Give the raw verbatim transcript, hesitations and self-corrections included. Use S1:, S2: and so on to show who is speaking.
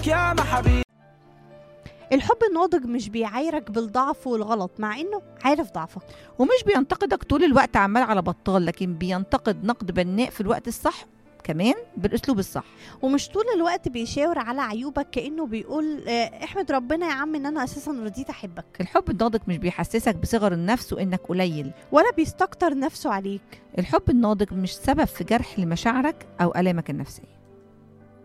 S1: يا محبي.
S2: الحب الناضج مش بيعايرك بالضعف والغلط مع انه عارف ضعفك،
S3: ومش بينتقدك طول الوقت عمال على بطال، لكن بينتقد نقد بناء في الوقت الصح، كمان بالاسلوب الصح.
S2: ومش طول الوقت بيشاور على عيوبك كأنه بيقول آه، احمد ربنا يا عم ان انا اساسا رضيت احبك،
S3: الحب الناضج مش بيحسسك بصغر النفس وانك قليل.
S2: ولا بيستكتر نفسه عليك.
S3: الحب الناضج مش سبب في جرح لمشاعرك او الامك النفسيه.